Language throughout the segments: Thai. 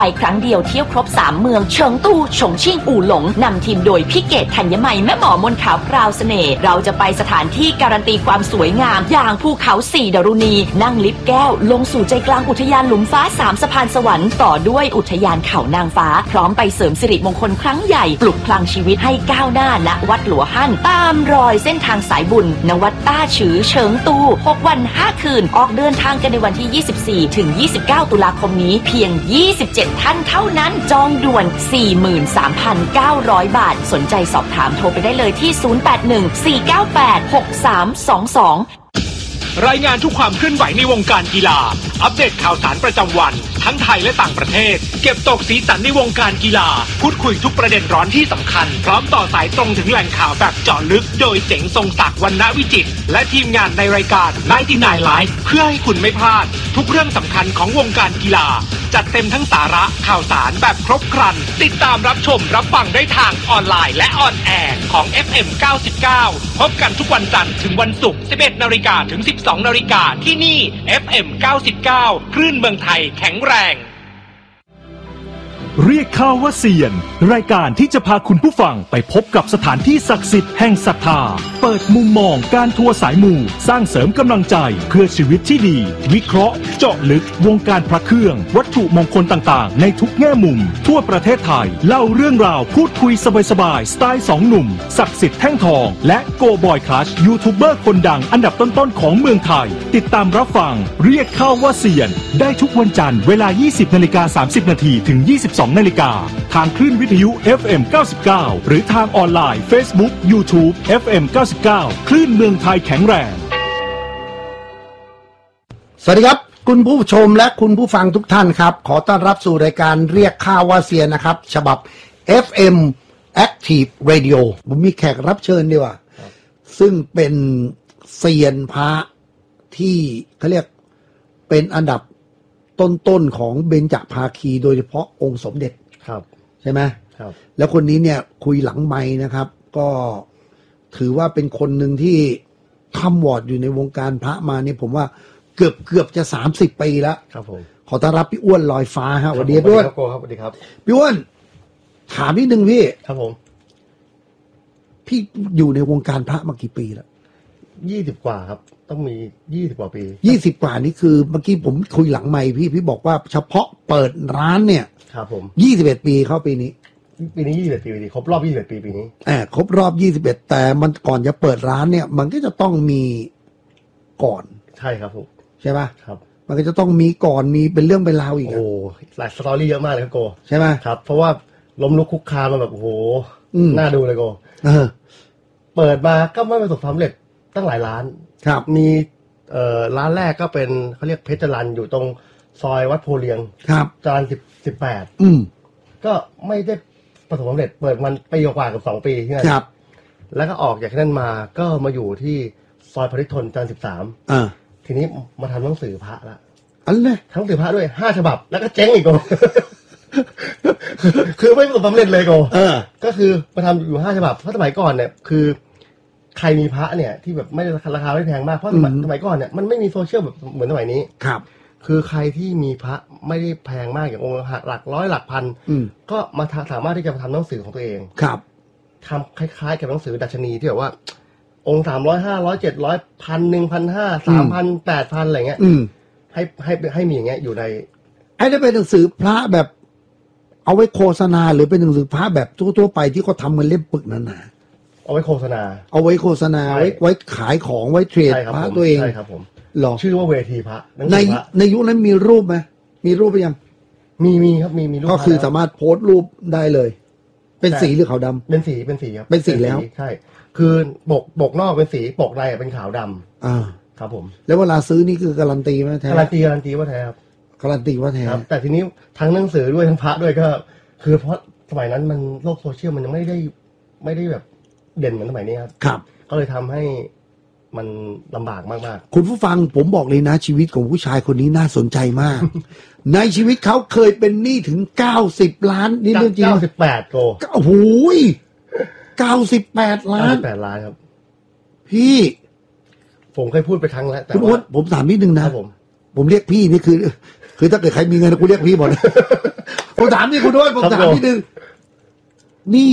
ไปครั้งเดียวเที่ยวครบ3เมืองเฉิงตูฉงชิ่งอู่หลงนำทีมโดยพี่เกศธัญมัยแม่หมอมนขาวพราวเสน่ห์เราจะไปสถานที่การันตีความสวยงามอย่างภูเขา4ดารุณีนั่งลิฟต์แก้วลงสู่ใจกลางอุทยานหลุมฟ้า3สะพานสวรรค์ต่อด้วยอุทยานเขานางฟ้าพร้อมไปเสริมสิริมงคลครั้งใหญ่ปลุกพลังชีวิตให้ก้าวหน้าณวัดหลัวฮั่นตามรอยเส้นทางสายบุญณวัดต้าฉือเฉิงตู6วัน5คืนออกเดินทางกันในวันที่24ถึง29ตุลาคมนี้เพียง27ท่านเท่านั้นจองด่วน 43,900 บาทสนใจสอบถามโทรไปได้เลยที่ 0814986322 รายงานทุกความเคลื่อนไหวในวงการกีฬาอัปเดตข่าวสารประจำวันทั้งไทยและต่างประเทศเก็บตกสีสันในวงการกีฬาพูดคุยทุกประเด็นร้อนที่สำคัญพร้อมต่อสายตรงถึงแหล่งข่าวแบบเจาะลึกโดยเจ๋งทรงศักดิ์วรรณวิจิตรและทีมงานในรายการ99 Live เพื่อให้คุณไม่พลาดทุกเรื่องสำคัญของวงการกีฬาจัดเต็มทั้งสาระข่าวสารแบบครบครันติดตามรับชมรับฟังได้ทางออนไลน์และออนแอร์ของ FM 99พบกันทุกวันจันทร์ถึงวันศุกร์ 11 นาฬิกาถึง 12 นาฬิกาที่นี่ FM 99คลื่นเมืองไทยแข็งแรงเรียกข้าวว่าเซียนรายการที่จะพาคุณผู้ฟังไปพบกับสถานที่ศักดิ์สิทธิ์แห่งศรัทธาเปิดมุมมองการทัวร์สายมูสร้างเสริมกำลังใจเพื่อชีวิตที่ดีวิเคราะห์เจาะลึกวงการพระเครื่องวัตถุมงคลต่างๆในทุกแง่มุมทั่วประเทศไทยเล่าเรื่องราวพูดคุยสบายๆสไตล์2หนุ่มศักดิ์สิทธิ์แท่งทองและโกบอยคลัชยูทูบเบอร์คนดังอันดับต้นๆของเมืองไทยติดตามรับฟังเรียกข้าวว่าเซียนได้ทุกวันจันทร์เวลา 20:30 น.ถึง 22 นาฬิกาทางคลื่นวิทยุ FM 99หรือทางออนไลน์ Facebook YouTube FM 99คลื่นเมืองไทยแข็งแรงสวัสดีครับคุณผู้ชมและคุณผู้ฟังทุกท่านครับขอต้อนรับสู่รายการเรียกข้าวว่าเซียนนะครับฉบับ FM Active Radio ผมมีแขกรับเชิญดีกว่าซึ่งเป็นเซียนพระที่เขาเรียกเป็นอันดับต้นๆของเบญจภาคีโดยเฉพาะองค์สมเด็จครับใช่ไหมครับแล้วคนนี้เนี่ยคุยหลังไมค์นะครับก็ถือว่าเป็นคนหนึ่งที่ค่ำวอดอยู่ในวงการพระมาเนี่ยผมว่าเกือบจะ30 ปีแล้วครับผมขอต้อนรับพี่อ้วนลอยฟ้าฮะสวัสดีพี่อ้วนครับสวัสดีครับพี่อ้วนถามนิดนึงพี่ครับผมพี่อยู่ในวงการพระมากี่ปีแล้ว 20 กว่าครับต้องมี20 กว่าปี 20 กว่านี่คือเมื่อกี้ผมคุยหลังไมค์พี่บอกว่าเฉพาะเปิดร้านเนี่ยครับผม 21 ปีเข้าปีนี้ 21 ปีครบรอบ21 ปีปีนี้ครบรอบ21แต่มันก่อนจะเปิดร้านเนี่ยมันก็จะต้องมีก่อนใช่ครับผมใช่ป่ะครับมันก็จะต้องมีก่อนมีเป็นเรื่องเป็นราวอีกโอ้หลายสตอรี่เยอะมากเลยครับโกใช่ไหมครับเพราะว่าล้มลุกคุกคานมาแบบโอ้โหน่าดูเลยโกเปิดมาก็ไม่ประสบความสำเร็จตั้งหลายร้านครับมีร้านแรกก็เป็นเขาเรียกเพชรจรัญอยู่ตรงซอยวัดโพเลียงครับจรัญ18ก็ไม่ได้ประสบความสำเร็จเปิดมันปีกว่ากับ2 ปีที่นั่นครับแล้วก็ออกจากนั้นมาก็มาอยู่ที่ซอยพริทนจรัญ13ทีนี้มาทำหนังสือพระละอันเลยทั้งหนังสือพระด้วย5 ฉบับแล้วก็เจ๊งอีกโก คือไม่ประสบความสำเร็จเลยโกก็คือมาทำอยู่5 ฉบับเพราะสมัยก่อนเนี่ยคือใครมีพระเนี่ยที่แบบไม่ราคาไม่แพงมากเพราะสมัยก่อนเนี่ยมันไม่มีโซเชียลแบบเหมือนสมัยนี้ครับคือใครที่มีพระไม่ได้แพงมากอย่างองค์หลักร้อยหลักพันก็มาสามารถที่จะทำหนังสือของตัวเองครับทำคล้ายๆกับหนังสือดัชนีที่แบบว่าองค์300 500 700 1,000 1,500 3,000 8,000อะไรเงี้ยให้มีอย่างเงี้ยอยู่ในไอ้ได้เป็นหนังสือพระแบบเอาไว้โฆษณาหรือเป็นหนังสือพระแบบทั่วๆไปที่เขาทำกันเล่มปึกหนาๆเอาไว้โฆษณาไว้ขายของไว้เทรดพระตัวเองใช่ครับผมหรอชื่อว่าเวทีพระในยุคนั้นมีรูปไหมมีรูปไปยังมีครับมีรูปก็คือสามารถโพสต์รูปได้เลยเป็นสีหรือขาวดำเป็นสีครับเป็นสีแล้วใช่คือปกนอกเป็นสีปกในเป็นขาวดำครับผมแล้วเวลาซื้อนี่คือการันตีไหมแท้การันตีว่าแท้ครับการันตีว่าแท้แต่ทีนี้ทั้งหนังสือด้วยทั้งพระด้วยก็คือเพราะสมัยนั้นมันโลกโซเชียลมันยังไม่ได้แบบเด่นเหมือนสมัยนี้ครับก็เลยทำให้มันลำบากมากๆคุณผู้ฟังผมบอกเลยนะชีวิตของผู้ชายคนนี้น่าสนใจมาก ในชีวิตเขาเคยเป็นหนี้ถึง90 ล้านนี่เรื่องจริง 98โกโอ้โห98 ล้าน 98 ล้านครับพี่ผมเคยพูดไปครั้งแล้วแต่ว่าผมถามนิดนึงนะผมเรียกพี่นี่คือคือถ้าเกิดใครมีเงินกูเรียกพี่หมด ผมถามนี่คุณด้วยผมถามนิดนึงนี่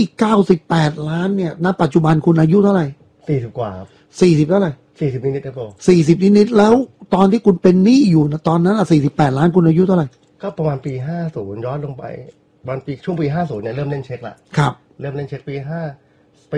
98 ล้านเนี่ยณปัจจุบันคุณอายุเท่าไหร่ 40 กว่าครับ 40เท่าไหร่ 40นิดๆครับโก 40นิดๆแล้วตอนที่คุณเป็นหนี้อยู่นะตอนนั้น48 ล้านคุณอายุเท่าไหร่ก็ประมาณปี50ย้อนลงไปวันปีช่วงปี50เนี่ยเริ่มเล่นเช็คละครับเริ่มเล่นเช็คปี5ไป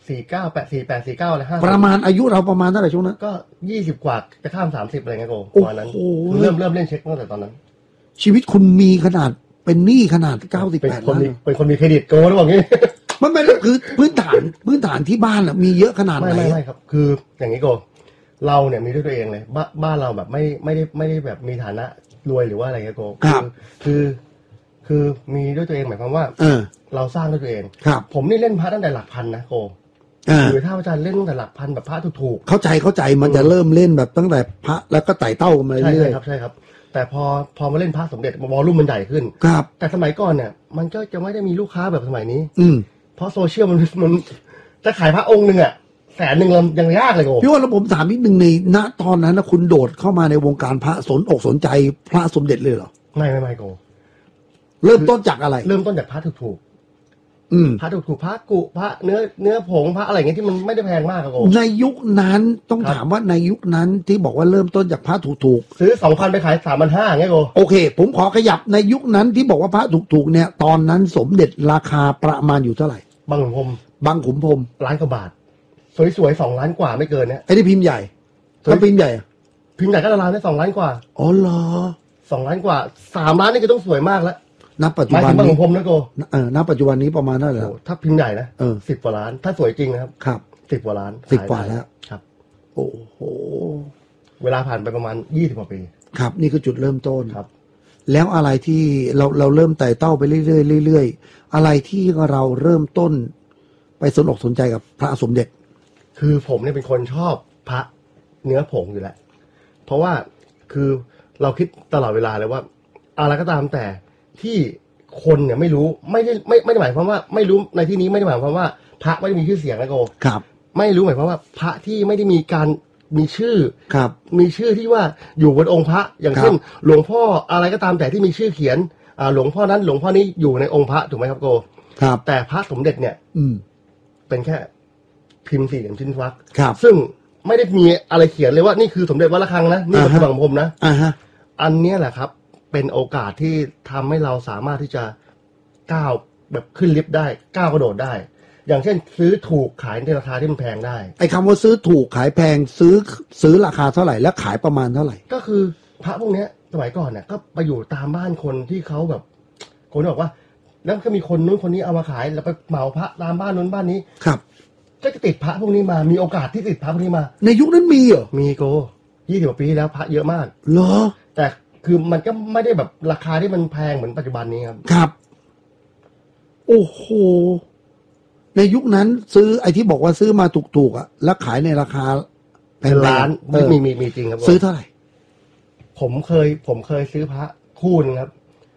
49 84 48 49อะไร50 ประมาณอายุเราประมาณเท่าไหร่ช่วงนั้นก็20 กว่าจะข้าม30อะไรเงี้ยโกตอนนั้นเริ่มเล่นเช็คตั้งแต่ตอนนั้นชีวิตคุณมีขนาดเป็นหนี้ขนาด98 ล้านเป็นคนมีเครดิตโกหรือเปล่างี้มันไม่คือพื้นฐานที่บ้านมีเยอะขนาดไหนไม่ครับคืออย่างนี้โกเราเนี่ยมีด้วยตัวเองเลยบ้านเราแบบไม่ได้แบบมีฐานะรวยหรือว่าอะไรเงี้ยโกคือมีด้วยตัวเองหมายความว่าเราสร้างด้วยตัวเองผมนี่เล่นพระตั้งแต่หลักพันนะโกหรือถ้าอาจารย์เล่นตั้งแต่หลักพันแบบพระถูกเข้าใจมันจะเริ่มเล่นแบบตั้งแต่พระแล้วก็ไต่เต้ามาเรื่อยๆใช่ครับแต่พอมาเล่นพระสมเด็จวอลลุ่มมันใหญ่ขึ้นครับแต่สมัยก่อนเนี่ยมันก็จะไม่ได้มีลูกค้าแบบสมัยนี้เพราะโซเชียลมันจะขายพระองค์หนึ่งอ่ะ100,000เรายังยากเลยโกพี่ว่าแล้วผมถามนิดนึงในณตอนนั้นนะคุณโดดเข้ามาในวงการพระสนใจพระสมเด็จเลยเหรอไม่โกเริ่มต้นจากอะไรเริ่มต้นจากพระถูกพระถูกพระกุพระเนื้อผงพระอะไรเงี้ยที่มันไม่ได้แพงมากครับโกในยุคนั้นต้องถามว่าในยุคนั้นที่บอกว่าเริ่มต้นจากพระถูกซื้อ 2,000 ไปขาย 3,500ไงโกโอเคผมขอขยับในยุคนั้นที่บอกว่าพระถูกเนี่ยตอนนั้นสมเด็จราคาประมาณอยู่เท่าไหร่บางขุนพรหมล้านกว่าบาทสวยๆ2 ล้านกว่าไม่เกินเนี่ยไอ้ที่พิมพ์ใหญ่ถ้าพิมพ์ใหญ่ก็ราวๆได้2 ล้านกว่าอ๋อเหรอ 2 ล้านกว่า3 ล้านนี่ก็ต้องสวยมากแล้วณปัจจุบันนี้บางขุนพรหมนะโกณปัจจุบันนี้ประมาณเท่าไหร่ถ้าพิมพ์ใหญ่นะ10 กว่าล้านถ้าสวยจริงนะครับครับ 10 กว่าล้าน 10 กว่าแล้วครับโอ้โหเวลาผ่านไปประมาณ20 กว่าปีครับนี่คือจุดเริ่มต้นครับแล้วอะไรที่เราเริ่มไต่เต้าไปเรื่อยๆอะไรที่เราเริ่มต้นไปสนอกสนใจกับพระสมเด็จคือผมเนี่ยเป็นคนชอบพระเนื้อผงอยู่แล้วเพราะว่าคือเราคิดตลอดเวลาเลยว่าอะไรก็ตามแต่ที่คนเนี่ยไม่รู้ไม่ได้หมายความว่าไม่รู้ในที่นี้ไม่ได้หมายความว่าพระไม่ได้มีชื่อเสียงนะโกครับไม่รู้หมายความว่าพระที่ไม่ได้มีการมีชื่อครับมีชื่อที่ว่าอยู่บนองค์พระอย่างเช่นหลวงพ่ออะไรก็ตามแต่ที่มีชื่อเขียนหลวงพ่อนั้นหลวงพ่อนี้อยู่ในองค์พระถูกไหมครับโกครับแต่พระสมเด็จเนี่ยเป็นแค่พิมพ์4 เหลี่ยมชิ้นวักซึ่งไม่ได้มีอะไรเขียนเลยว่านี่คือสมเด็จวัดระฆังนะนี่คือบังพรมนะอันนี้แหละครับเป็นโอกาสที่ทำให้เราสามารถที่จะก้าวแบบขึ้นลิฟต์ได้ก้าวกระโดดได้อย่างเช่นซื้อถูกขายในราคาที่มันแพงได้ไอ้คำว่าซื้อถูกขายแพงซื้อราคาเท่าไหร่แล้วขายประมาณเท่าไหร่ก็คือพระพวกนี้สมัยก่อนเนี่ยก็ไปอยู่ตามบ้านคนที่เขาแบบคนบอกว่าแล้วก็มีคนนู้นคนนี้เอามาขายแล้วไปเหมาพระตามบ้านนู้นบ้านนี้ครับก็จะติดพระพวกนี้มามีโอกาสที่ติดพระพวกนี้มาในยุคนั้นมีเหรอมีโก20 กว่าปีแล้วพระเยอะมากเหรอแต่คือมันก็ไม่ได้แบบราคาที่มันแพงเหมือนปัจจุบันนี้ครับครับโอ้โหในยุคนั้นซื้อไอ้ที่บอกว่าซื้อมาถูกๆอ่ะแล้วขายในราคาเป็นล้านมีจริงครับซื้อเท่าไหร่ผมเคยซื้อพระคู่นึงครับ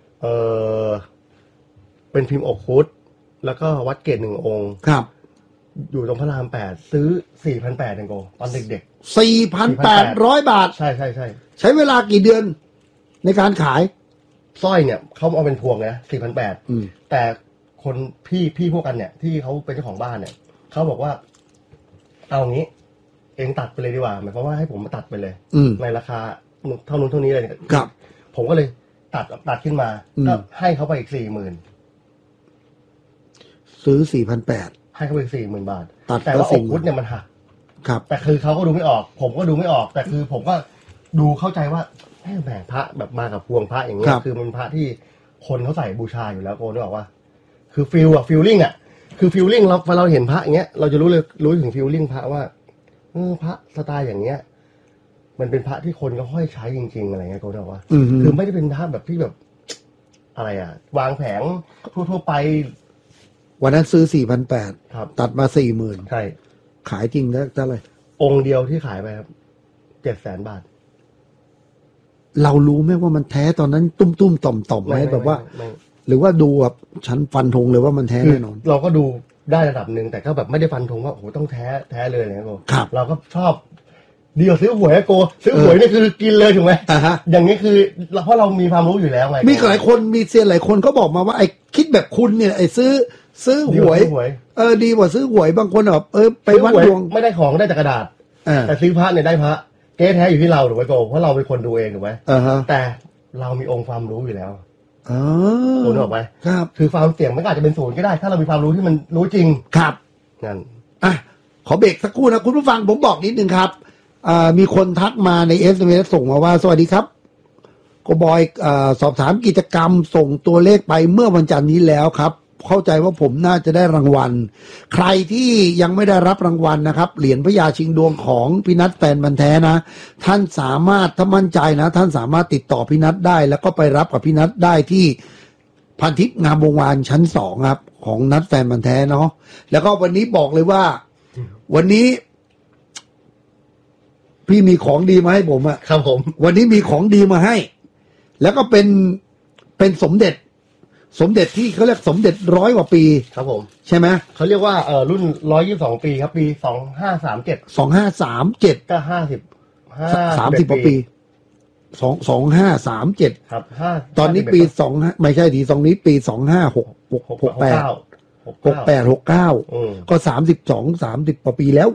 เป็นพิมพ์อกคุดแล้วก็วัดเกศ1 องค์ครับอยู่ตรงพระราม8ซื้อ 4,800 เองโกตอนเด็กๆ 4,800 บาทใช่ใช้เวลากี่เดือนในการขายสร้อยเนี่ยเขาเอาเป็นพวงนะ 4,800 แต่คนพี่พวกกันเนี่ยที่เขาเป็นเจ้าของบ้านเนี่ยเขาบอกว่าเอางี้เองตัดไปเลยดีกว่าหมายความว่าให้ผมมาตัดไปเลยในราคาเท่านู้นเท่านี้เลยครับผมก็เลยตัดขึ้นมาก็ให้เขาไปอีก 40,000 ซื้อ 4,800 ให้เขาไปอีก 40,000 บาทแต่ว่าอกพุทธเนี่ยมันหักครับแต่คือเขาก็ดูไม่ออกผมก็ดูไม่ออกแต่คือผมก็ดูเข้าใจว่าแหมพระแบบมากับพวงพระอย่างเงี้ยคือมันพระที่คนเขาใส่บูชาอยู่แล้วโกนึกออกว่าคือฟีลลิ่งคือฟีลลิ่งเราเห็นพระอย่างเงี้ยเราจะรู้ถึงฟีลลิ่งพระว่าพระสไตล์อย่างเงี้ยมันเป็นพระที่คนก็ห้อยใช้จริงๆอะไรเงี้ยโกนึกออกว่าคือไม่ได้เป็นพระแบบที่แบบอะไรวางแผงทั่วไปวันนั้นซื้อ 4,800 ครับตัดมา 40,000 ใช่ขายจริงแล้วเท่าไหร่องค์เดียวที่ขายไปครับ 700,000 บาทเรารู้ไหมว่ามันแท้ตอนนั้นตุ้มๆต่อมๆไหมแบบว่าหรือว่าดูแบบฉันฟันธงเลยว่ามันแท้แน่นอนเราก็ดูได้ระดับหนึ่งแต่ก็แบบไม่ได้ฟันธงว่าโอ้โหต้องแท้เลยนะครับเราก็ชอบดีกว่าซื้อหวยโกซื้อหวยนี่คือกินเลยถูกไหมฮะอย่างนี้คือเพราะเรามีความรู้อยู่แล้วไงมีหลายคนมีเซียนหลายคนเขาบอกมาว่าไอ้คิดแบบคุณเนี่ยไอ้ซื้อหวยดีกว่าซื้อหวยบางคนแบบไปวัดดวงไม่ได้ของได้แต่กระดาษแต่ซื้อพระเนี่ยได้พระเก๊แท้อยู่ที่เราถูกไหมโกเพราะเราเป็นคนดูเองถูกไหมแต่เรามีองค์ความรู้อยู่แล้วคุณบอกไหมครับคือความเสี่ยงมันอาจจะเป็นศูนย์ก็ได้ถ้าเรามีความรู้ที่มันรู้จริงครับนั่นขอเบรกสักครู่นะคุณผู้ฟังผมบอกนิดนึงครับมีคนทักมาใน SMS ส่งมาว่าสวัสดีครับโกบอยสอบถามกิจกรรมส่งตัวเลขไปเมื่อวันจันทร์นี้แล้วครับเข้าใจว่าผมน่าจะได้รางวัลใครที่ยังไม่ได้รับรางวัลนะครับเหรียญพญาชิงดวงของพี่นัทแฟนบันแท้นะท่านสามารถถ้ามั่นใจนะท่านสามารถติดต่อพี่นัทได้แล้วก็ไปรับกับพี่นัทได้ที่พันทิพย์งามวงวานชั้น2ครับของนัทแฟนบันแท้เนาะแล้วก็วันนี้บอกเลยว่าวันนี้พี่มีของดีมาให้ผมอะครับผมวันนี้มีของดีมาให้แล้วก็เป็นสมเด็จที่เขาเรียกสมเด็จ100 กว่าปีครับผมใช่ไหมเขาเรียกว่ารุ่น122 ปีครับปี2537ก็ 30กว่าปี2537 ครับตอนนี้ปี25ไม่ใช่ดีตรงนี้ปี2568 69ก็30 กว่าปีแล้ว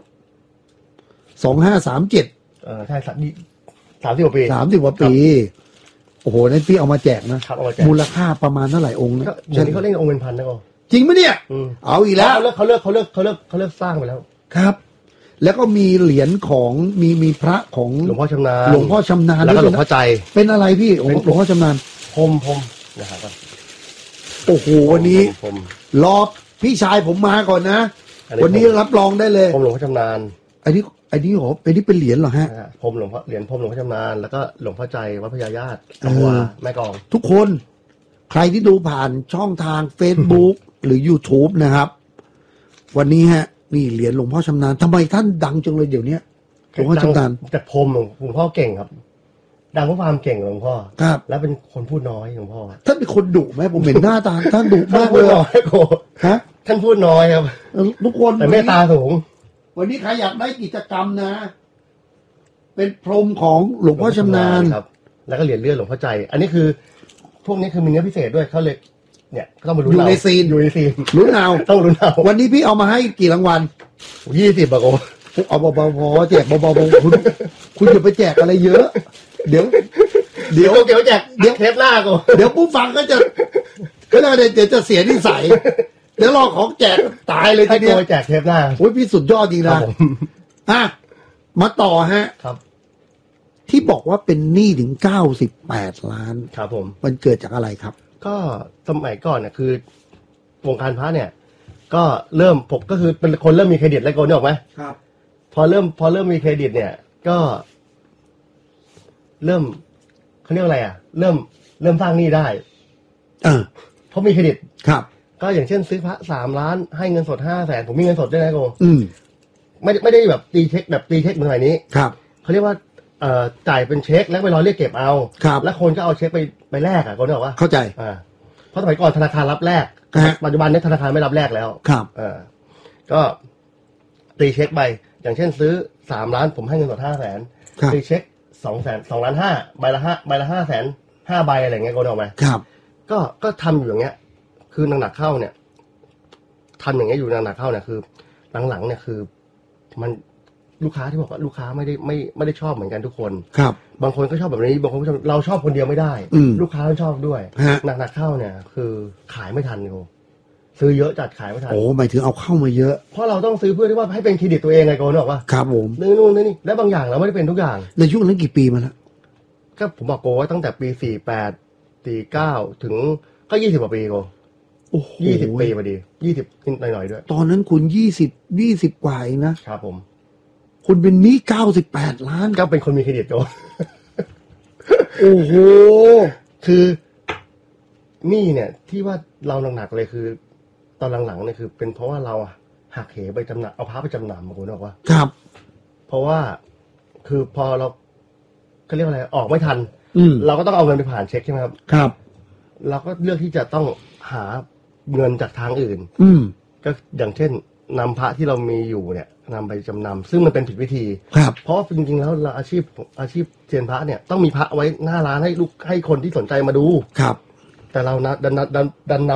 2537 ใช่30 กว่าปี 30 กว่าปีโอ้โหนั่นพี่เอามาแจกนะมูลค่าประมาณเท่าไหร่องค์นะเดี๋ยวนี้เขาเล่นองค์เป็นพันนะก็จริงไหมเนี่ยเอาอีกแล้วเขาเลิกสร้างไปแล้วครับแล้วก็มีเหรียญของมีพระของหลวงพ่อชำนาญแล้วก็หลวงพ่อใจเป็นอะไรพี่หลวงพ่อชำนาญพรมนะครับโอ้โหวันนี้รอพี่ชายผมมาก่อนนะวันนี้รับรองได้เลยพรมหลวงพ่อชำนาญอันนี้เป็นเหรียญเหรอฮะพรมหลวงพ่อเหรียญพรมหลวงพ่อชำนาญแล้วก็หลวงพ่อใจวัดพญาญาติแม่กองทุกคนใครที่ดูผ่านช่องทาง Facebook หรือ YouTube นะครับวันนี้ฮะนี่เหรียญหลวงพ่อชำนาญทำไมท่านดังจังเลยเดี๋ยวนี้หลวงพ่อชำนาญจากพรมหลวงพ่อเก่งครับดังเพราะความเก่งหลวงพ่อครับแล้วเป็นคนพูดน้อยหลวงพ่อท่านเป็นคนดุไหมผมเห็นหน้าตาท่านดุมากเลยฮะท่านพูดน้อยครับทุกคนแต่เมตตาสูงวันนี้ใครอยากได้กิจกรรมนะเป็นพรมของหลวงพ่อชำนาญครับแล้วก็เหรียญเลือดหลวงพ่อใจอันนี้คือพวกนี้คือมีเนื้อพิเศษด้วยเขาเลยเนี่ยต้องมาลุ้นอยู่ในซีนลุ้นเอาต้องลุ้นเอาวันนี้พี่เอามาให้กี่รางวัล 20บาทโอ้เอาเบาๆพอแจกเบาๆคุณอย่าไปแจกอะไรเยอะเดี๋ยวแจกเทปหน้ากูเดี๋ยวผู้ฟังก็จะเดี๋ยวจะเสียนิสัยเดี๋ยวรอของแจกตายเลยทีเดียวแจกเทปหน้าโอ้ยพี่สุดยอดจริงนะมาต่อฮะครับที่บอกว่าเป็นหนี้ถึง98 ล้านครับผมมันเกิดจากอะไรครับก็สมัยก่อนเนี่ยคือวงการพระเนี่ยก็เริ่มผมก็คือเป็นคนเริ่มมีเครดิตแล้วโกนออกไหมครับพอเริ่มมีเครดิตเนี่ยก็เริ่มเขาเรียกอะไรเริ่มสร้างหนี้ได้เพราะมีเครดิตครับก็อย่างเช่นซื้อพระ3 ล้านให้เงินสด500,000ผมมีเงินสดด้วยนะโกไม่ได้แบบตีเช็คเหมือนไหนนี้ครับเขาเรียกว่าจ่ายเป็นเช็คแล้วไปรอเรียกเก็บเอาแล้วคนก็เอาเช็คไปแลกโกนบอกว่าเข้าใจเพราะสมัยก่อนธนาคารรับแลกปัจจุบันนี้ธนาคารไม่รับแลกแล้วครับก็ตีเช็คไปอย่างเช่นซื้อ3 ล้านผมให้เงินสด500,000ตีเช็ค2 ล้าน5ใบละ500,000 5 ใบอะไรเงี้ยโกนออกไหมครับก็ทำอยู่อย่างเงี้ยคือหนักเข้าเนี่ยทำอย่างเงี้ยอยู่หนักเข้าเนี่ยคือหลังๆเนี่ยคือมันลูกค้าที่บอกว่าลูกค้าไม่ได้ชอบเหมือนกันทุกคนครับบางคนก็ชอบแบบนี้บางคนเราชอบคนเดียวไม่ได้ลูกค้าก็ชอบด้วยหนักเข้าเนี่ยคือขายไม่ทันโยซื้อเยอะจัดขายไม่ทันโอ้หมายถึงเอาเข้ามาเยอะเพราะเราต้องซื้อเพื่อที่ว่าให้เป็นเครดิตตัวเองไงโกนบอกว่าครับผมนู่นนี่และบางอย่างเราไม่ได้เป็นทุกอย่างในยุคนั้นกี่ปีมาแล้วก็ผมบอกโกว่าตั้งแต่ปี48 49ถึงก็20 กว่าปีโกโอ้โห 20 ปีพอดี20หน่อยๆด้วยตอนนั้นคุณ20 กว่าเองนะครับผมคุณเป็นหนี้98 ล้านก็เป็นคนมีเครดิตโกโอ้โหคือหนี้เนี่ยที่ว่าเราหนักๆเลยคือตอนหลังๆเนี่ยคือเป็นเพราะว่าเราหักเหไปจำนำเอาพระไปจำนำคุณบอกว่าครับเพราะว่าคือพอเราเขาเรียกอะไรออกไม่ทันเราก็ต้องเอาเงินไปผ่านเช็คใช่ไหมครับครับเราก็เลือกที่จะต้องหาเงินจากทางอื่นก็อย่างเช่นนำพระที่เรามีอยู่เนี่ยนำไปจำนำซึ่งมันเป็นผิดวิธีครับเพราะจริงๆแล้วเราอาชีพเซียนพระเนี่ยต้องมีพระไว้หน้าร้านให้คนที่สนใจมาดูครับแต่เราดันน